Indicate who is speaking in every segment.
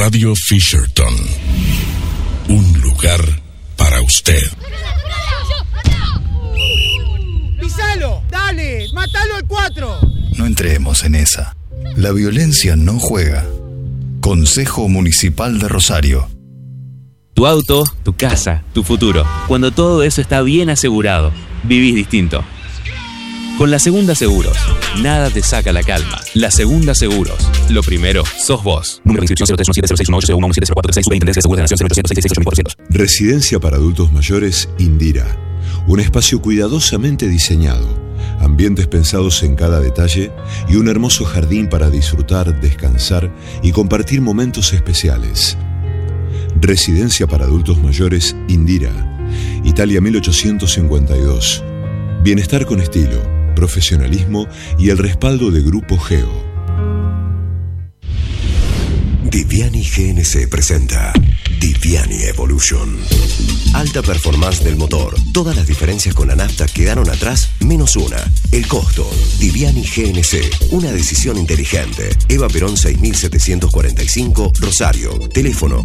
Speaker 1: Radio Fisherton. Un lugar para usted.
Speaker 2: ¡Pisalo! ¡Dale! ¡Mátalo al 4!
Speaker 3: No entremos en esa. La violencia no juega. Consejo Municipal de Rosario.
Speaker 4: Tu auto, tu casa, tu futuro. Cuando todo eso está bien asegurado, vivís distinto. Con La Segunda Seguros, nada te saca la calma. La Segunda Seguros. Lo primero, sos vos. Número de inscripción 0317061801170436 Superintendencia de Seguros de la Nación 0866688400.
Speaker 5: Residencia para adultos mayores Indira. Un espacio cuidadosamente diseñado, ambientes pensados en cada detalle y un hermoso jardín para disfrutar, descansar y compartir momentos especiales. Residencia para adultos mayores Indira. Italia 1852. Bienestar con estilo, profesionalismo y el respaldo de Grupo Geo.
Speaker 6: Diviani GNC presenta Diviani Evolution. Alta performance del motor. Todas las diferencias con la nafta quedaron atrás, menos una. El costo. Diviani GNC. Una decisión inteligente. Eva Perón 6745, Rosario. Teléfono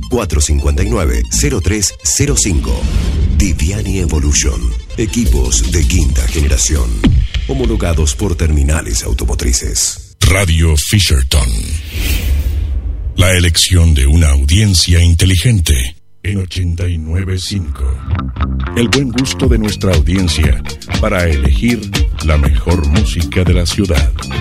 Speaker 6: 459-0305. Diviani Evolution. Equipos de quinta generación. Homologados por terminales automotrices.
Speaker 1: Radio Fisherton. La elección de una audiencia inteligente en 89.5. El buen gusto de nuestra audiencia para elegir la mejor música de la ciudad.